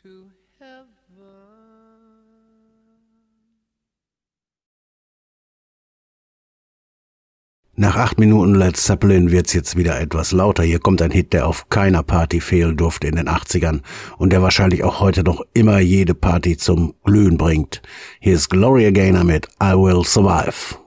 to heaven. Nach 8 Minuten Led Zeppelin wird's jetzt wieder etwas lauter. Hier kommt ein Hit, der auf keiner Party fehlen durfte in den 80ern und der wahrscheinlich auch heute noch immer jede Party zum Glühen bringt. Hier ist Gloria Gaynor mit I Will Survive.